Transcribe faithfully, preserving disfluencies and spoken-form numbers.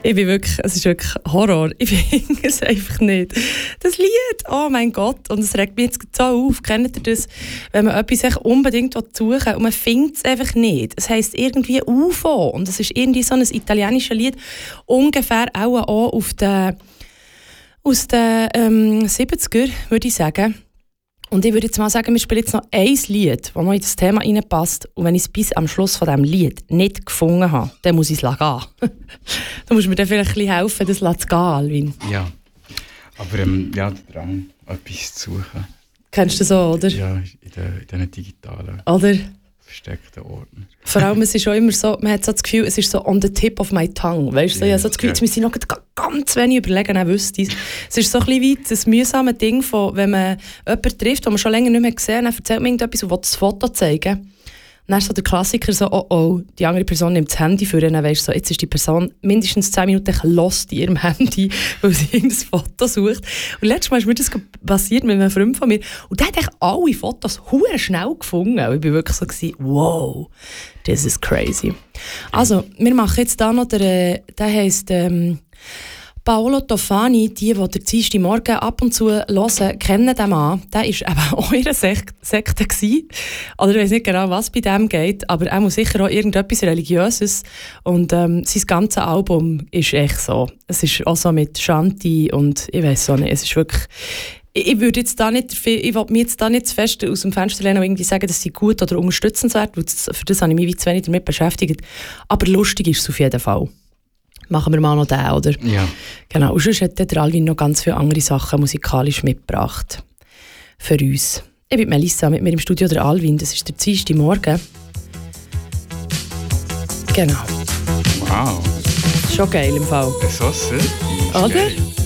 Ich bin wirklich, es ist wirklich Horror. Ich finde es einfach nicht. Das Lied, oh mein Gott, und es regt mich jetzt so auf. Kennt ihr das, wenn man etwas echt unbedingt suchen will und man findet es einfach nicht? Es heisst irgendwie U F O und es ist irgendwie so ein italienisches Lied, ungefähr auch, auch auf den, aus den ähm, siebziger, würde ich sagen. Und ich würde jetzt mal sagen, wir spielen jetzt noch ein Lied, das noch in das Thema reinpasst. Und wenn ich es bis am Schluss von diesem Lied nicht gefunden habe, dann muss ich es gehen. Du musst mir dann vielleicht ein bisschen helfen, das zu gehen, Alvin. Ja, aber ähm, ja, der Drang, etwas zu suchen. Kennst du so, oder? Ja, in diesen digitalen, oder? versteckten Ordner. Vor allem, es ist auch immer so, man hat so das Gefühl, es ist so on the tip of my tongue. Weißt du, so, yeah, ich habe so das Gefühl, jetzt müssen ich noch ganz wenig überlegen, dann wüsste ich es. Es ist so ein bisschen wie das mühsame Ding, von, wenn man jemanden trifft, den man schon länger nicht mehr gesehen hat, dann erzählt man irgendetwas und will das Foto zeigen. Und dann ist so der Klassiker so, oh oh, die andere Person nimmt das Handy für ihn, dann weisst du so, jetzt ist die Person mindestens zehn Minuten lost in ihrem Handy, weil sie irgendein Foto sucht. Und letztes Mal ist mir das passiert mit einem Freund von mir und der hat echt alle Fotos hure schnell gefunden. Und ich war wirklich so, gewesen, wow, this is crazy. Also, wir machen jetzt da noch, der, der heisst ähm, Paolo Tofani. Die, die der Dienstagmorgen ab und zu hören, kennen den Mann. Der war eben auch in einer Sek- Sekte gewesen. Oder ich weiss nicht genau, was bei dem geht, aber er muss sicher auch irgendetwas Religiöses. Und ähm, sein ganzes Album ist echt so. Es ist auch so mit Shanti und ich weiss auch nicht, es ist wirklich... Ich würde jetzt da nicht, ich will mich jetzt da nicht zu fest aus dem Fenster lehnen und irgendwie sagen, dass sie gut oder unterstützenswert, weil das, für das habe ich mich wie zu wenig damit beschäftigt. Aber lustig ist es auf jeden Fall. Machen wir mal noch den, oder? Ja. Genau. Und sonst hat der Alvin noch ganz viele andere Sachen musikalisch mitgebracht. Für uns. Ich bin Melissa, mit mir im Studio der Alvin. Das ist der Dienstagmorgen. Genau. Wow. Schon geil im Fall. So süß. Oder? Geil.